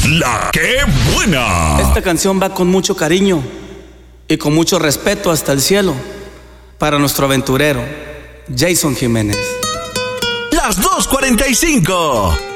La que buena. Esta canción va con mucho cariño y con mucho respeto hasta el cielo para nuestro aventurero, Jason Jiménez. Las 2:45.